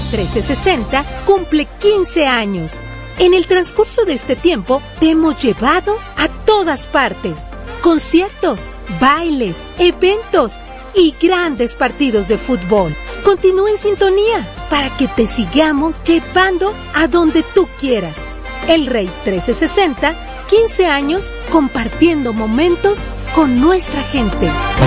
1360 cumple 15 años. En el transcurso de este tiempo te hemos llevado a todas partes. Conciertos, bailes, eventos y grandes partidos de fútbol. Continúa en sintonía para que te sigamos llevando a donde tú quieras. El Rey 1360, 15 años compartiendo momentos con nuestra gente.